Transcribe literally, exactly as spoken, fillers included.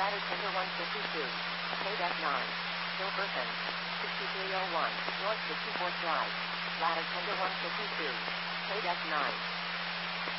Ladder Tender one fifty-two. Code F nine. Gilberton. sixty-three oh one. North sixty-fourth Drive. Ladder Tender one fifty-two. Code F nine.